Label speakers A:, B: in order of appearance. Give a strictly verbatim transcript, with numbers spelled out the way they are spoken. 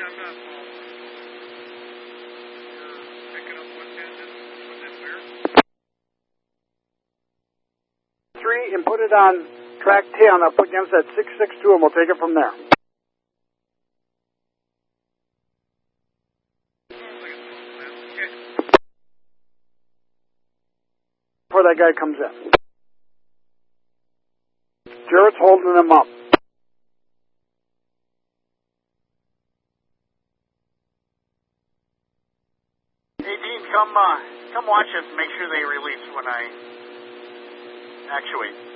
A: I'm not Paul. You're picking up one ten and putting it where?
B: Three and put it on track ten up against that six six two, and we'll take it from there. Before that guy comes in. Jarrett's holding him up.
C: Hey, Dean, come, uh, come watch us and make sure they release when I actuate.